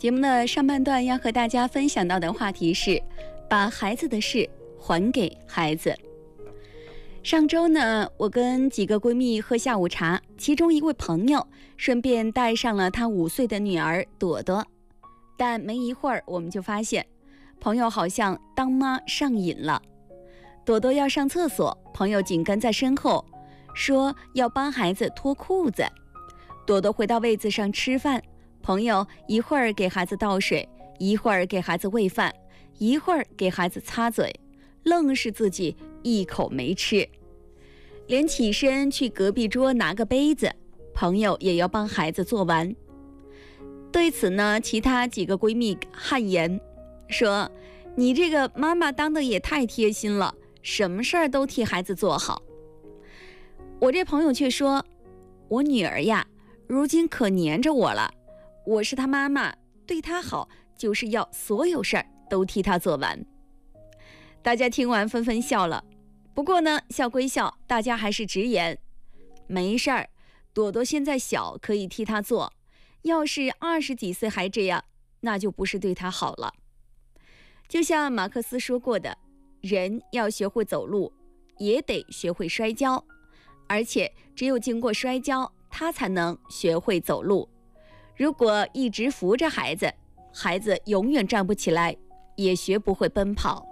节目的上半段要和大家分享到的话题是把孩子的事还给孩子。上周呢，我跟几个闺蜜喝下午茶，其中一位朋友顺便带上了她5岁的女儿朵朵，但没一会儿我们就发现朋友好像当妈上瘾了。朵朵要上厕所，朋友紧跟在身后，说要帮孩子脱裤子。朵朵回到位子上吃饭，朋友一会儿给孩子倒水，一会儿给孩子喂饭，一会儿给孩子擦嘴，愣是自己一口没吃。连起身去隔壁桌拿个杯子，朋友也要帮孩子做完。对此呢，其他几个闺蜜汗颜，说你这个妈妈当的也太贴心了，什么事儿都替孩子做好。我这朋友却说，我女儿呀，如今可黏着我了，我是她妈妈，对她好就是要所有事儿都替她做完。大家听完纷纷笑了，不过呢，笑归笑，大家还是直言，没事儿，朵朵现在小，可以替她做，要是20几岁还这样，那就不是对她好了。就像马克思说过的，人要学会走路，也得学会摔跤，而且只有经过摔跤，他才能学会走路。如果一直扶着孩子，孩子永远站不起来，也学不会奔跑。